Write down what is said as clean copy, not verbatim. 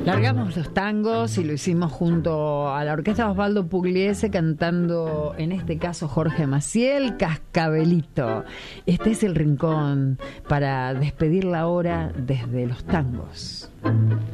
Largamos los tangos y lo hicimos junto a la orquesta Osvaldo Pugliese, cantando en este caso Jorge Maciel, Cascabelito. Este es el rincón para despedir la hora desde los tangos.